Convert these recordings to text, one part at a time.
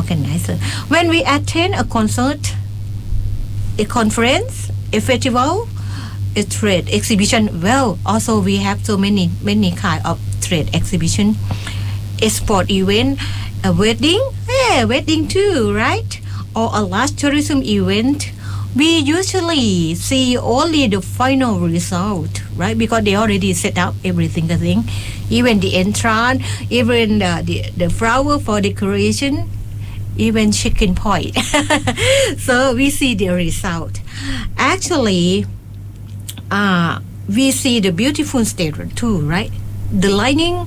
organizer. When we attend a concert, a conference, a festival, a trade exhibition, well, also we have so many kind of trade exhibition, a sport event, a wedding, wedding too, right? Or a large tourism event. We usually see only the final result, right? Because they already set up everything, I think. Even the entrance, even the flower for decoration, even chicken point. So we see the result. Actually, we see the beautiful stage too, right? The lighting,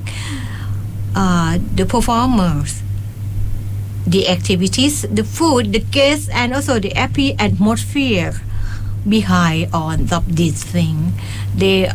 the performers, the activities, the food, the guests, and also the happy atmosphere behind all of this thing. There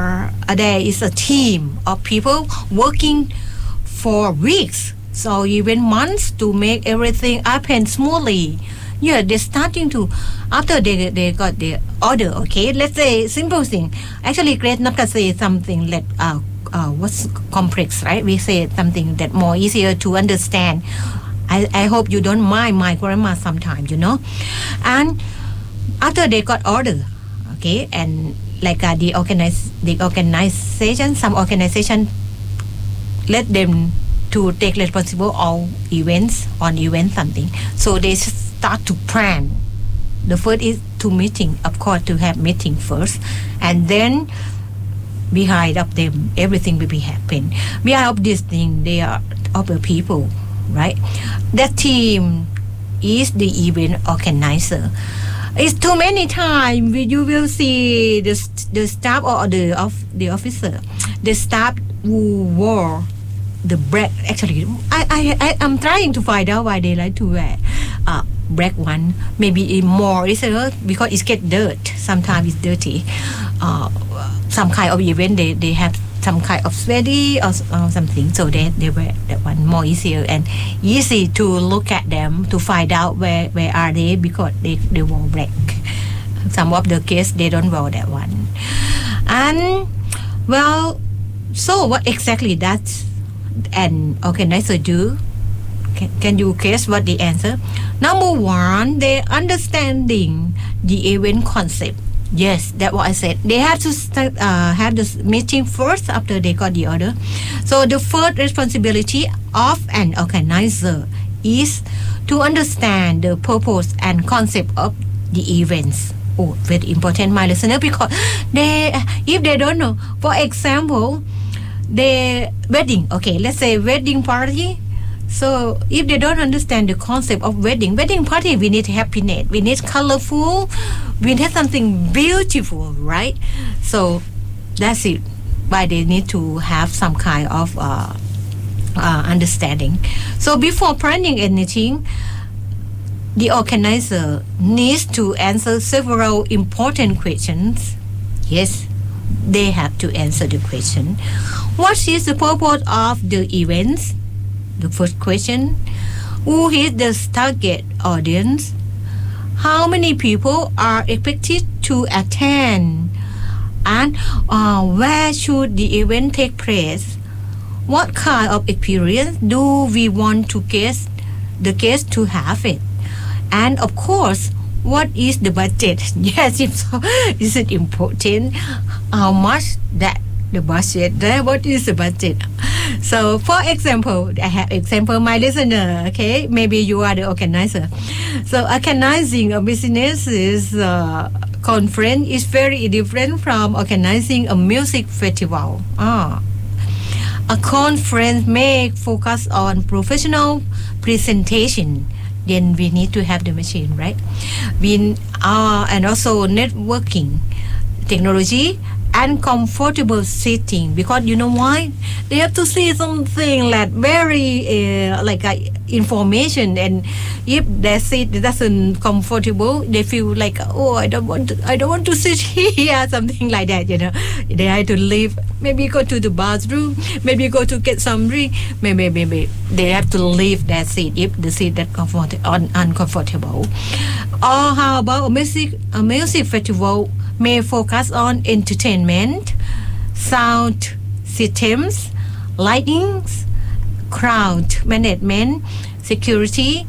is a team of people working for weeks, so even months, to make everything happen smoothly. Yeah, they're starting to, after they got the order, okay, let's say simple thing. Actually, great not to say something like what's complex, right? We say something that more easier to understand. I hope you don't mind my grammar sometimes, And after they got order, okay, and like the organization, some organization let them to take responsible all events something. So they start to plan. The first is to meeting, of course, to have meeting first, and then behind of them everything will be happen. Behind of this thing, they are other people. Right, that team is the event organizer. It's too many times you will see the staff or the officer, the staff who wore the black. Actually, I'm trying to find out why they like to wear black one. Maybe more is because it get dirt. Sometimes it's dirty. Some kind of event they have some kind of sweaty or something, so they wear that one more easier and easy to look at them to find out where are they, because they wore black. Some of the guests they don't wear that one. And well, so what exactly does an organizer do? Can you guess what the answer? Number one, they understanding the event concept. Yes, that's what I said. They have to have this meeting first after they got the order. So the first responsibility of an organizer is to understand the purpose and concept of the events. Oh, very important, my listener, because if they don't know, for example, the wedding. Okay, let's say wedding party. So if they don't understand the concept of wedding party, we need happiness, we need colorful, we need something beautiful, right? So that's it. Why they need to have some kind of understanding. So before planning anything, the organizer needs to answer several important questions. Yes, they have to answer the question. What is the purpose of the events? The first question. Who is the target audience? How many people are expected to attend? And where should the event take place? What kind of experience do we want the guests to have it? And of course, what is the budget? Yes, is it important? How much that the budget? What is the budget? So, for example, I have example, my listener, okay? Maybe you are the organizer. So, organizing a business conference is very different from organizing a music festival. A conference may focus on professional presentation. Then we need to have the machine, right? And also networking, technology, and comfortable sitting, because you know why? They have to see something like very information, and if their seat doesn't comfortable, they feel like, oh, I don't want to sit here, something like that. They have to leave, maybe go to the bathroom, maybe go to get some drink, maybe they have to leave that seat if the seat that uncomfortable. Or how about a music festival may focus on entertainment, sound systems, lighting, crowd management, security,